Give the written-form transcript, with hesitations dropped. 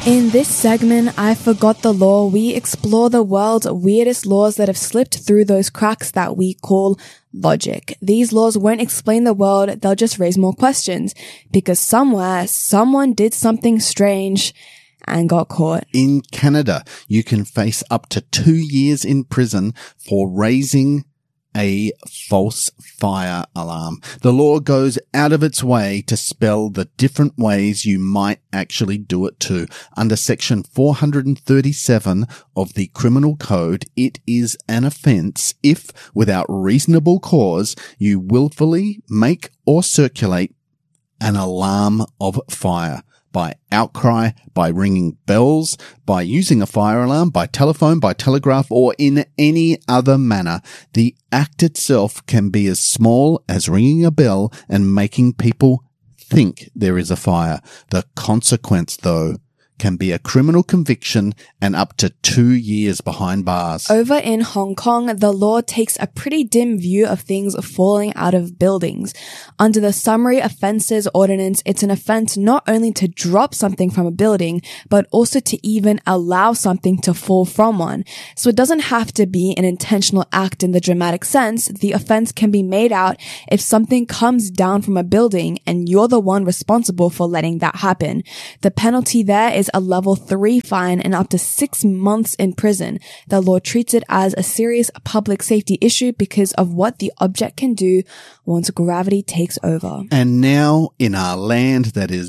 In this segment, I Forgot the Law, we explore the world's weirdest laws that have slipped through those cracks that we call logic. These laws won't explain the world, they'll just raise more questions. Because somewhere, someone did something strange and got caught. In Canada, you can face up to 2 years in prison for raising a false fire alarm. The law goes out of its way to spell the different ways you might actually do it too. Under section 437 of the Criminal Code, it is an offence if, without reasonable cause, you willfully make or circulate an alarm of fire. By outcry, by ringing bells, by using a fire alarm, by telephone, by telegraph, or in any other manner. The act itself can be as small as ringing a bell and making people think there is a fire. The consequence, though, can be a criminal conviction and up to 2 years behind bars. Over in Hong Kong, the law takes a pretty dim view of things falling out of buildings. Under the Summary Offences Ordinance, it's an offence not only to drop something from a building, but also to even allow something to fall from one. So it doesn't have to be an intentional act in the dramatic sense. The offence can be made out if something comes down from a building and you're the one responsible for letting that happen. The penalty there is a level 3 fine and up to 6 months in prison. The law treats it as a serious public safety issue because of what the object can do once gravity takes over. And now, in our land that is